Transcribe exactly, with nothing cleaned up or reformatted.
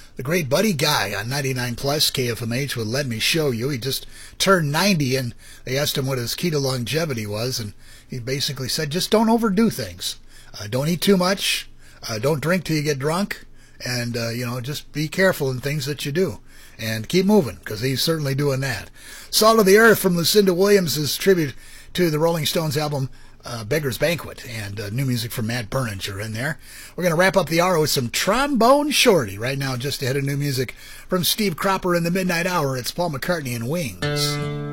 the great Buddy Guy on ninety-nine plus K F M H with Let Me Show You. He just turned ninety, and they asked him what his key to longevity was, and he basically said, just don't overdo things. Uh, don't eat too much. Uh, don't drink till you get drunk. And, uh, you know, just be careful in things that you do. And keep moving, because he's certainly doing that. Salt of the Earth from Lucinda Williams' tribute to the Rolling Stones album uh, Beggar's Banquet, and uh, new music from Matt Berninger in there. We're going to wrap up the hour with some Trombone Shorty. Right now, just ahead of new music from Steve Cropper in the Midnight Hour, it's Paul McCartney and Wings.